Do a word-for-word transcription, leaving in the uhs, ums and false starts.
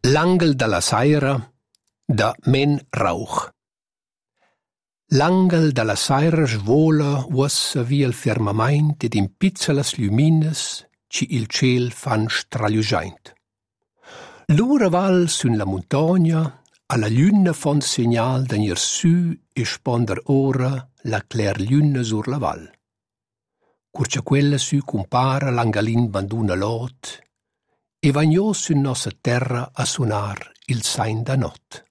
L'angel dalla saira da Men Rauch. L'angel dalla saira svola uossa via il firmament ed in pizzelas luminas ci il ciel fan stragliuschaint. L'ura val sun la montagna, alla luna fon segnal d'anir su e sponder ora la cler luna sur la val. Curcia quella su compara l'angalin banduna lot e vagnò su nossa terra a sunar il sain da not.